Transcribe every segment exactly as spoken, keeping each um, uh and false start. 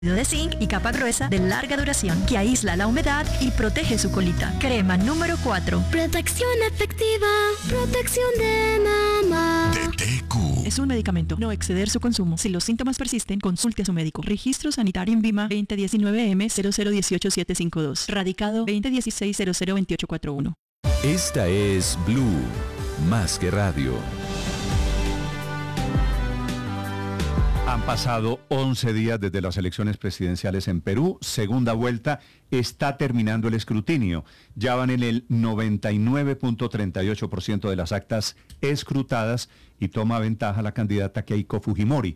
de zinc y capa gruesa de larga duración que aísla la humedad y protege su colita. Crema número cuatro. Protección efectiva, protección de mamá. D T Q. Es un medicamento. No exceder su consumo. Si los síntomas persisten, consulte a su médico. Registro sanitario en Vima veinte diecinueve M cero cero uno ocho siete cinco dos. Radicado veinte dieciséis cero cero veintiocho cuarenta y uno. Esta es Blue, más que radio. Han pasado once días desde las elecciones presidenciales en Perú. Segunda vuelta, está terminando el escrutinio. Ya van en el noventa y nueve punto treinta y ocho por ciento de las actas escrutadas y toma ventaja la candidata Keiko Fujimori.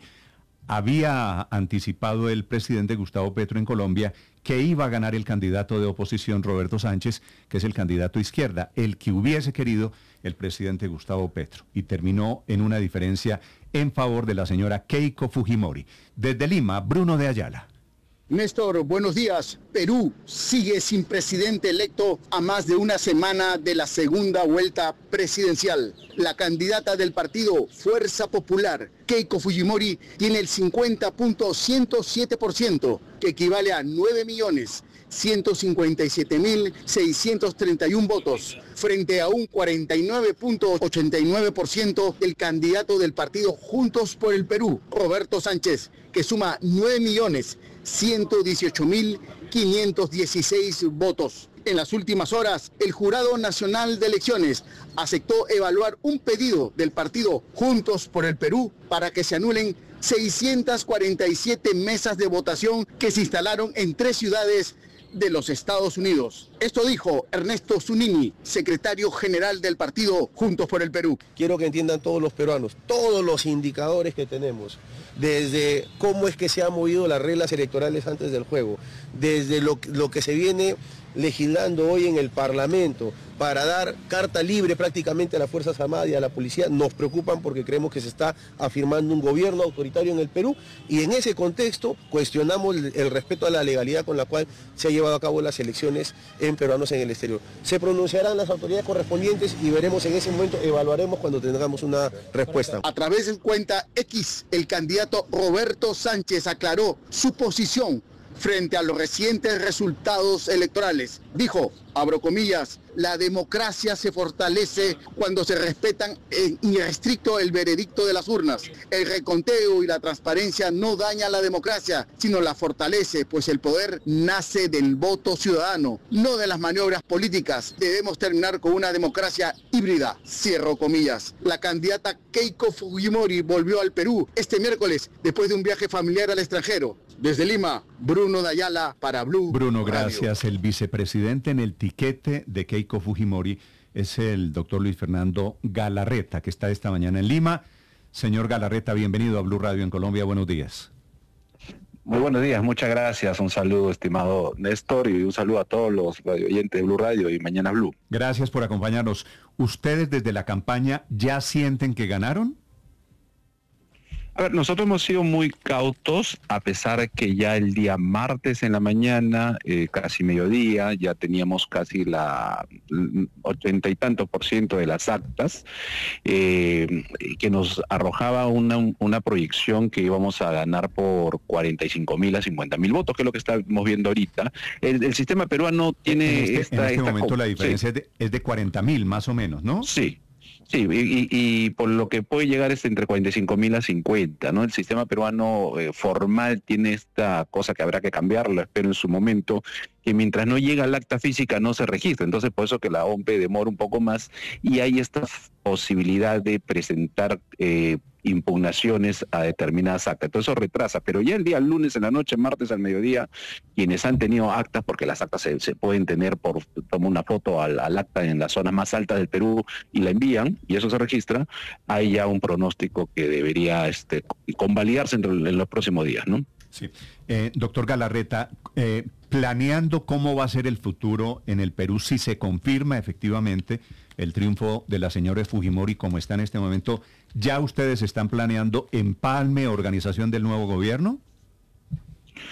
Había anticipado el presidente Gustavo Petro en Colombia que iba a ganar el candidato de oposición Roberto Sánchez, que es el candidato izquierda, el que hubiese querido el presidente Gustavo Petro, y terminó en una diferencia en favor de la señora Keiko Fujimori. Desde Lima, Bruno de Ayala. Néstor, buenos días. Perú sigue sin presidente electo a más de una semana de la segunda vuelta presidencial. La candidata del partido Fuerza Popular, Keiko Fujimori, tiene el cincuenta punto ciento siete por ciento, que equivale a nueve millones ciento cincuenta y siete mil seiscientos treinta y uno votos, frente a un cuarenta y nueve punto ochenta y nueve por ciento del candidato del partido Juntos por el Perú, Roberto Sánchez, que suma nueve millones ciento dieciocho mil quinientos dieciséis votos. En las últimas horas, el Jurado Nacional de Elecciones aceptó evaluar un pedido del partido Juntos por el Perú para que se anulen seiscientas cuarenta y siete mesas de votación que se instalaron en tres ciudades de los Estados Unidos. Esto dijo Ernesto Zunini, secretario general del partido Juntos por el Perú. Quiero que entiendan todos los peruanos, todos los indicadores que tenemos, desde cómo es que se han movido las reglas electorales antes del juego, desde lo, lo que se viene legislando hoy en el Parlamento para dar carta libre prácticamente a las Fuerzas Armadas y a la policía, nos preocupan porque creemos que se está afirmando un gobierno autoritario en el Perú, y en ese contexto cuestionamos el, el respeto a la legalidad con la cual se han llevado a cabo las elecciones en peruanos en el exterior. Se pronunciarán las autoridades correspondientes y veremos en ese momento, evaluaremos cuando tengamos una respuesta. A través de cuenta X, el candidato Roberto Sánchez aclaró su posición frente a los recientes resultados electorales. Dijo, abro comillas, la democracia se fortalece cuando se respetan en irrestricto el veredicto de las urnas. El reconteo y la transparencia no daña la democracia, sino la fortalece, pues el poder nace del voto ciudadano, no de las maniobras políticas. Debemos terminar con una democracia híbrida, cierro comillas. La candidata Keiko Fujimori volvió al Perú este miércoles después de un viaje familiar al extranjero. Desde Lima, Bruno de Ayala para Blue Bruno, Radio. gracias. El vicepresidente en el tiquete de Keiko Fujimori es el doctor Luis Fernando Galarreta, que está esta mañana en Lima. Señor Galarreta, bienvenido a Blue Radio en Colombia. Buenos días. Muy buenos días, muchas gracias. Un saludo, estimado Néstor, y un saludo a todos los radio oyentes de Blue Radio y Mañana Blue. Gracias por acompañarnos. ¿Ustedes desde la campaña ya sienten que ganaron? A ver, nosotros hemos sido muy cautos, a pesar de que ya el día martes en la mañana, eh, casi mediodía, ya teníamos casi la ochenta y tanto por ciento de las actas, eh, que nos arrojaba una, una proyección que íbamos a ganar por cuarenta y cinco mil a cincuenta mil votos, que es lo que estamos viendo ahorita. El, el sistema peruano tiene en este, esta... En este esta momento la diferencia sí. es de, es de cuarenta mil más o menos, ¿no? Sí. Sí, y, y por lo que puede llegar es entre cuarenta y cinco mil a cincuenta, ¿no? El sistema peruano eh, formal tiene esta cosa que habrá que cambiarlo, espero en su momento, que mientras no llega al acta física no se registra, entonces por eso que la O M P demora un poco más, y hay esta posibilidad de presentar eh, impugnaciones a determinadas actas, entonces eso retrasa, pero ya el día lunes en la noche, martes al mediodía, quienes han tenido actas, porque las actas se, se pueden tener por, toma una foto al, al acta en las zonas más altas del Perú y la envían, y eso se registra, hay ya un pronóstico que debería este, convalidarse en, en los próximos días, ¿no? Sí. Eh, doctor Galarreta, eh, planeando cómo va a ser el futuro en el Perú, si se confirma efectivamente el triunfo de la señora Fujimori como está en este momento, ¿ya ustedes están planeando empalme, organización del nuevo gobierno?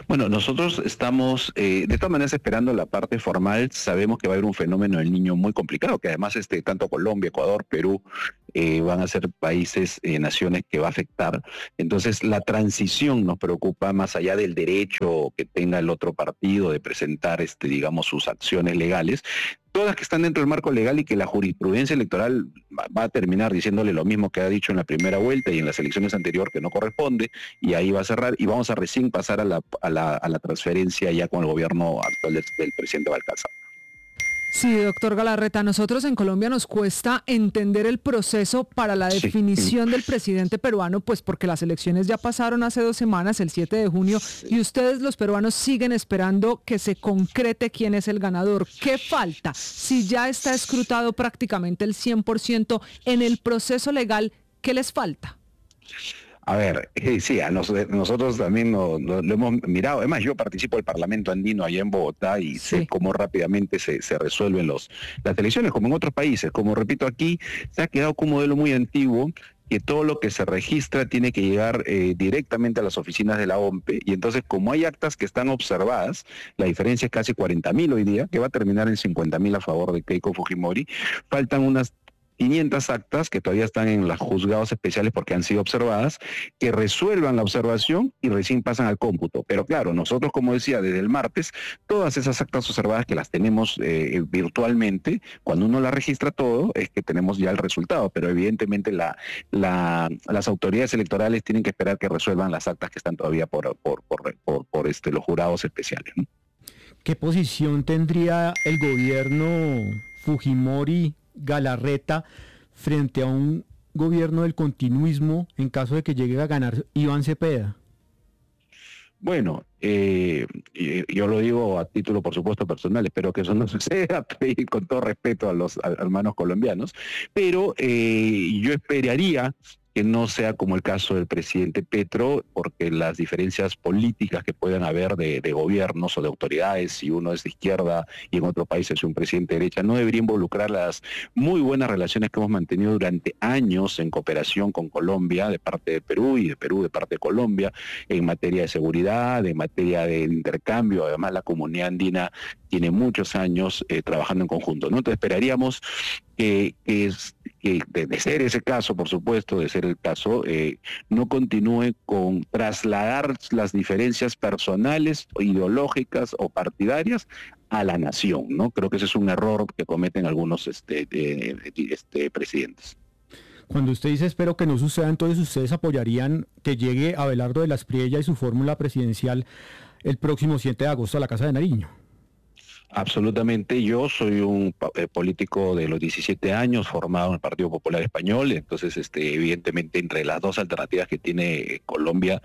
Bueno, nosotros estamos eh, de todas maneras esperando la parte formal. Sabemos que va a haber un fenómeno del Niño muy complicado, que además este tanto Colombia, Ecuador, Perú eh, van a ser países, eh, naciones que va a afectar. Entonces la transición nos preocupa más allá del derecho que tenga el otro partido de presentar, este, digamos, sus acciones legales. Todas que están dentro del marco legal y que la jurisprudencia electoral va, va a terminar diciéndole lo mismo que ha dicho en la primera vuelta y en las elecciones anteriores, que no corresponde, y ahí va a cerrar y vamos a recién pasar a la, a la, a la transferencia ya con el gobierno actual del, del presidente Balcázar. Sí, doctor Galarreta, a nosotros en Colombia nos cuesta entender el proceso para la definición sí. del presidente peruano, pues porque las elecciones ya pasaron hace dos semanas, el siete de junio, sí. y ustedes los peruanos siguen esperando que se concrete quién es el ganador. ¿Qué falta? Si ya está escrutado prácticamente el cien por ciento en el proceso legal, ¿qué les falta? A ver, sí, a nos, nosotros también lo, lo, lo hemos mirado. Además, yo participo del Parlamento Andino allá en Bogotá y sí. sé cómo rápidamente se, se resuelven los, las elecciones, como en otros países. Como repito, aquí se ha quedado con un modelo muy antiguo, que todo lo que se registra tiene que llegar eh, directamente a las oficinas de la O M P E, y entonces como hay actas que están observadas, la diferencia es casi cuarenta mil hoy día, que va a terminar en cincuenta mil a favor de Keiko Fujimori, faltan unas quinientas actas que todavía están en los juzgados especiales porque han sido observadas, que resuelvan la observación y recién pasan al cómputo. Pero claro, nosotros, como decía, desde el martes, todas esas actas observadas que las tenemos eh, virtualmente, cuando uno las registra todo, es que tenemos ya el resultado, pero evidentemente la, la, las autoridades electorales tienen que esperar que resuelvan las actas que están todavía por, por, por, por, por este, los jurados especiales, ¿no? ¿Qué posición tendría el gobierno Fujimori Galarreta frente a un gobierno del continuismo en caso de que llegue a ganar Iván Cepeda? Bueno, eh, yo lo digo a título, por supuesto, personal, espero que eso no suceda, con todo respeto a los a, hermanos colombianos, pero eh, yo esperaría que no sea como el caso del presidente Petro, porque las diferencias políticas que puedan haber de, de gobiernos o de autoridades, si uno es de izquierda y en otro país es un presidente de derecha, no debería involucrar las muy buenas relaciones que hemos mantenido durante años en cooperación con Colombia, de parte de Perú, y de Perú de parte de Colombia, en materia de seguridad, en materia de intercambio. Además, la comunidad andina tiene muchos años eh, trabajando en conjunto, ¿no? Entonces esperaríamos que, que, es, que de, de ser ese caso, por supuesto, de ser el caso, eh, no continúe con trasladar las diferencias personales, ideológicas o partidarias a la nación, ¿no? Creo que ese es un error que cometen algunos este, de, de, este, presidentes. Cuando usted dice espero que no suceda, entonces ustedes apoyarían que llegue Abelardo de la Espriella y su fórmula presidencial el próximo siete de agosto a la Casa de Nariño. Absolutamente, yo soy un eh, político de los diecisiete años, formado en el Partido Popular Español, entonces este, evidentemente entre las dos alternativas que tiene Colombia,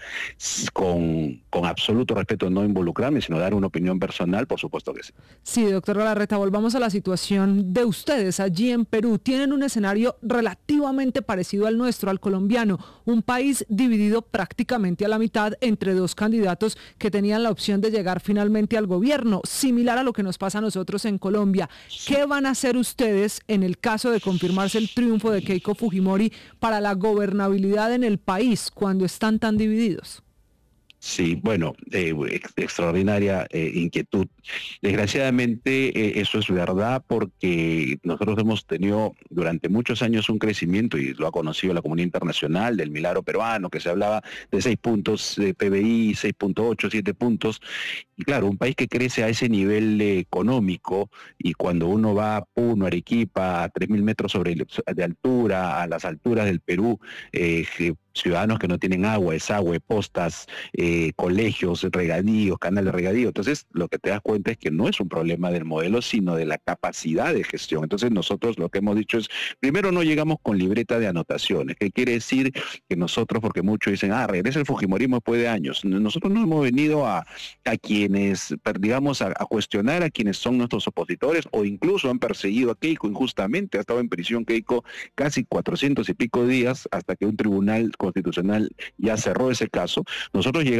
con, con absoluto respeto, no involucrarme, sino dar una opinión personal, por supuesto que sí. Sí, doctor Galarreta, volvamos a la situación de ustedes allí en Perú. Tienen un escenario relativamente parecido al nuestro, al colombiano, un país dividido prácticamente a la mitad entre dos candidatos que tenían la opción de llegar finalmente al gobierno, similar a lo que nos pasa a nosotros en Colombia. ¿Qué van a hacer ustedes en el caso de confirmarse el triunfo de Keiko Fujimori para la gobernabilidad en el país cuando están tan divididos? Sí, bueno, eh, ex extraordinaria eh, inquietud. Desgraciadamente eh, eso es verdad, porque nosotros hemos tenido durante muchos años un crecimiento, y lo ha conocido la comunidad internacional, del milagro peruano, que se hablaba de seis puntos de P B I, seis punto ocho, siete puntos. Y claro, un país que crece a ese nivel eh, económico, y cuando uno va a Puno, Arequipa, a tres mil metros sobre de altura, a las alturas del Perú, eh, ciudadanos que no tienen agua, desagüe, postas, eh, colegios, regadíos, canales de regadío. Entonces, lo que te das cuenta es que no es un problema del modelo, sino de la capacidad de gestión. Entonces, nosotros lo que hemos dicho es, primero, no llegamos con libreta de anotaciones, que quiere decir que nosotros, porque muchos dicen, ah, regresa el fujimorismo después de años. Nosotros no hemos venido a, a quienes, digamos, a, a cuestionar a quienes son nuestros opositores, o incluso han perseguido a Keiko injustamente. Ha estado en prisión Keiko casi cuatrocientos y pico días, hasta que un tribunal constitucional ya cerró ese caso. Nosotros llegamos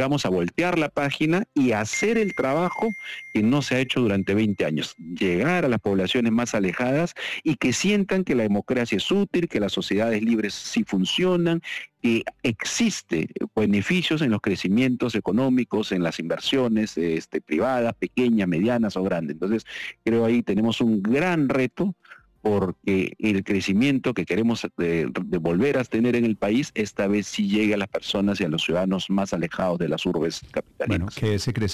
vamos a voltear la página y hacer el trabajo que no se ha hecho durante veinte años, llegar a las poblaciones más alejadas y que sientan que la democracia es útil, que las sociedades libres sí funcionan, que existe beneficios en los crecimientos económicos, en las inversiones este, privadas, pequeñas, medianas o grandes. Entonces, creo ahí tenemos un gran reto, porque el crecimiento que queremos de, de volver a tener en el país, esta vez sí llegue a las personas y a los ciudadanos más alejados de las urbes capitalinas. Bueno, que ese crecimiento